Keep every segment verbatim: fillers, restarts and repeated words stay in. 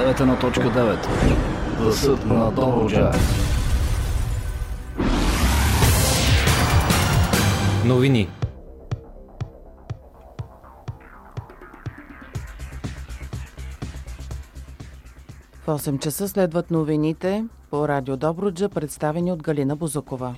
девет едно точка девет. Гласът на Добруджа. Новини. В осем часа следват новините по Радио Добруджа, представени от Галина Бозукова.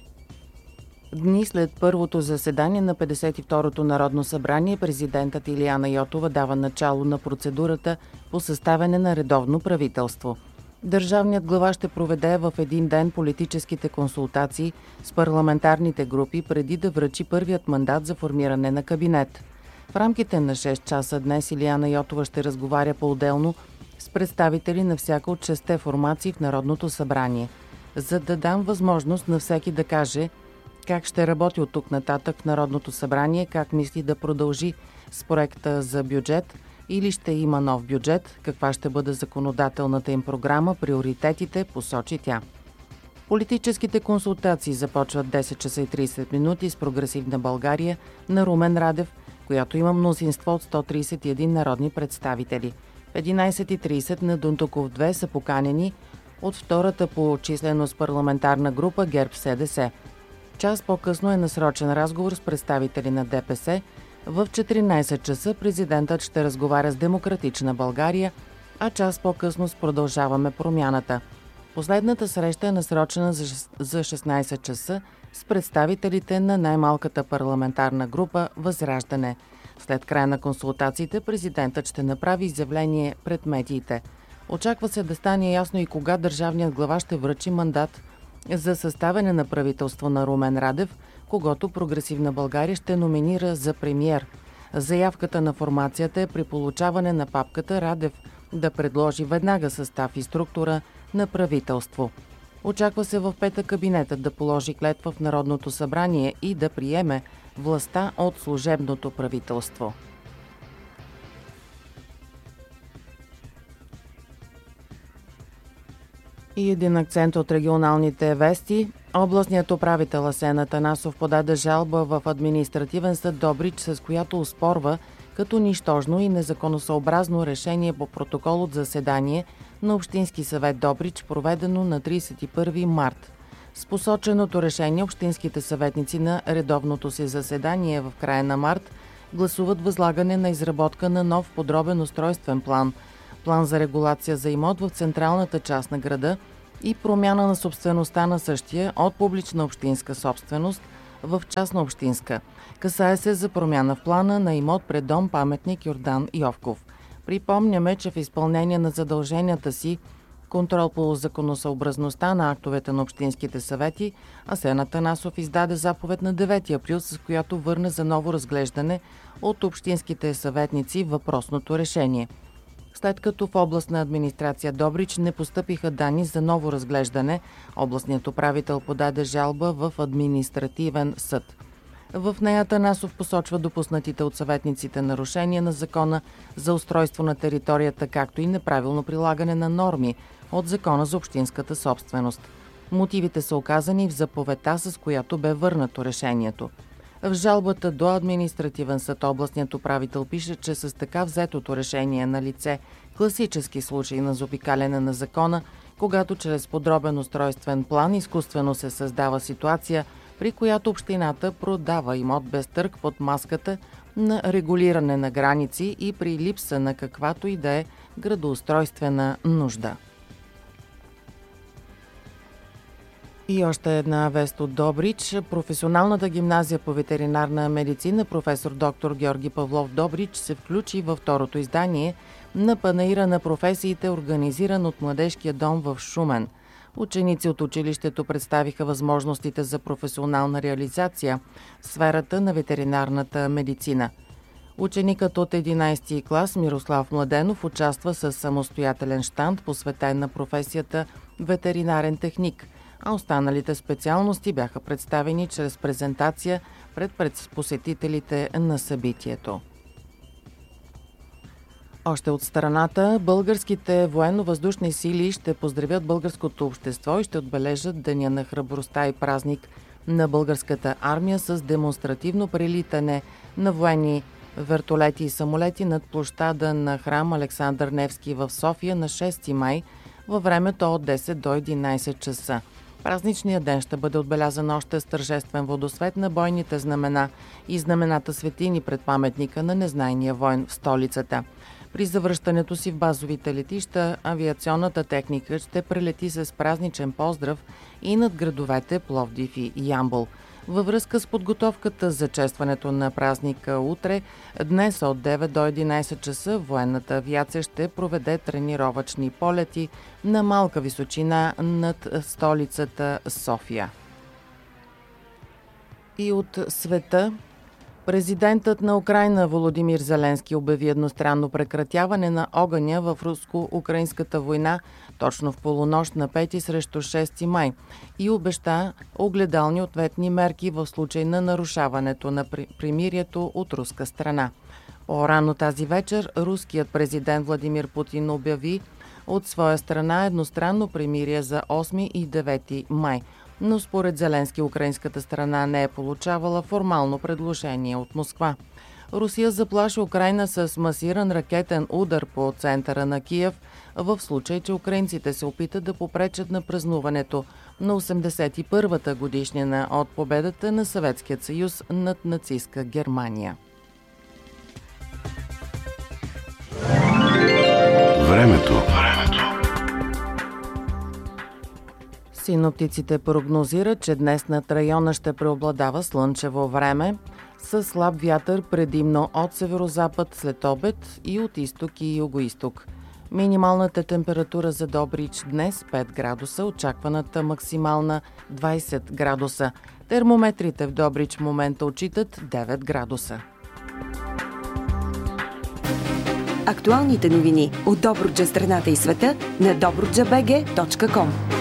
Дни след първото заседание на петдесет и второто Народно събрание, президентът Илияна Йотова дава начало на процедурата по съставяне на редовно правителство. Държавният глава ще проведе в един ден политическите консултации с парламентарните групи преди да връчи първият мандат за формиране на кабинет. В рамките на шест часа днес Илияна Йотова ще разговаря по-отделно с представители на всяка от шестте формации в Народното събрание, за да дам възможност на всеки да каже как ще работи от тук нататък в Народното събрание, как мисли да продължи с проекта за бюджет или ще има нов бюджет, каква ще бъде законодателната им програма, приоритетите, посочи тя. Политическите консултации започват десет часа и трийсет минути с Прогресивна България на Румен Радев, която има мнозинство от сто трийсет и един народни представители. В единайсет и трийсет на Дундуков две са поканени от втората по численост парламентарна група ГЕРБ-СДС. Час по-късно е насрочен разговор с представители на ДПС. В четиринайсет часа президентът ще разговаря с Демократична България, а час по-късно с Продължаваме промяната. Последната среща е насрочена за шестнайсет часа с представителите на най-малката парламентарна група Възраждане. След края на консултациите президентът ще направи изявление пред медиите. Очаква се да стане ясно и кога държавният глава ще връчи мандат за съставяне на правителство на Румен Радев, когото Прогресивна България ще номинира за премиер. Заявката на формацията е при получаване на папката Радев да предложи веднага състав и структура на правителство. Очаква се в петък кабинетът да положи клетва в Народното събрание и да приеме властта от служебното правителство. И един акцент от регионалните вести. Областният управител Асен Атанасов подаде жалба в административен съд Добрич, с която оспорва като нищожно и незаконосъобразно решение по протокол от заседание на Общински съвет Добрич, проведено на трийсет и първи март. С посоченото решение общинските съветници на редовното си заседание в края на март гласуват възлагане на изработка на нов подробен устройствен план, план за регулация за имот в централната част на града и промяна на собствеността на същия от публична общинска собственост в частна общинска. Касае се за промяна в плана на имот пред дом паметник Йордан Йовков. Припомняме, че в изпълнение на задълженията си контрол по законосъобразността на актовете на общинските съвети, Асен Атанасов издаде заповед на девети април, с която върна за ново разглеждане от общинските съветници въпросното решение. След като в областна администрация Добрич не постъпиха данни за ново разглеждане, областният управител подаде жалба в административен съд. В нея Атанасов посочва допуснатите от съветниците нарушения на закона за устройство на територията, както и неправилно прилагане на норми от закона за общинската собственост. Мотивите са оказани в заповедта, с която бе върнато решението. В жалбата до административен съд областният управител пише, че с така взетото решение на лице класически случаи на заобикаляне на закона, когато чрез подробен устройствен план изкуствено се създава ситуация, при която общината продава имот без търг под маската на регулиране на граници и при липса на каквато и да е градоустройствена нужда. И още една вест от Добрич. Професионалната гимназия по ветеринарна медицина професор доктор Георги Павлов Добрич се включи във второто издание на панаира на професиите, организиран от Младежкия дом в Шумен. Ученици от училището представиха възможностите за професионална реализация в сферата на ветеринарната медицина. Ученикът от единайсети клас Мирослав Младенов участва с самостоятелен щанд, посветен на професията ветеринарен техник, а останалите специалности бяха представени чрез презентация пред посетителите на събитието. Още от страната, българските военно-въздушни сили ще поздравят българското общество и ще отбележат Деня на храбростта и празник на българската армия с демонстративно прелитане на военни вертолети и самолети над площада на храм Александър Невски в София на шести май във времето от десет до единайсет часа. Празничният ден ще бъде отбелязан още с тържествен водосвет на бойните знамена и знамената светини пред паметника на незнайния войн в столицата. При завръщането си в базовите летища, авиационната техника ще прелети с празничен поздрав и над градовете Пловдив и Ямбол. Във връзка с подготовката за честването на празника утре, днес от девет до единайсет часа военната авиация ще проведе тренировъчни полети на малка височина над столицата София. И от света, президентът на Украйна Володимир Зеленски обяви едностранно прекратяване на огъня в руско-украинската война точно в полунощ на пети срещу шести май и обеща огледални ответни мерки в случай на нарушаването на примирието от руска страна. По-рано тази вечер руският президент Владимир Путин обяви от своя страна едностранно примирие за осми и девети май, но според Зеленски украинската страна не е получавала формално предложение от Москва. Русия заплаши Украйна с масиран ракетен удар по центъра на Киев в случай, че украинците се опитат да попречат на празнуването на осемдесет и първата годишнина от победата на Съветския съюз над нацистка Германия. Времето. Синоптиците прогнозират, че днес над района ще преобладава слънчево време с слаб вятър предимно от северозапад след обед и от изток и югоизток. Минималната температура за Добрич днес пет градуса, очакваната максимална двайсет градуса. Термометрите в Добрич в момента отчитат девет градуса. Актуалните новини от Добруджа, страната и света на добруджа точка бг точка ком.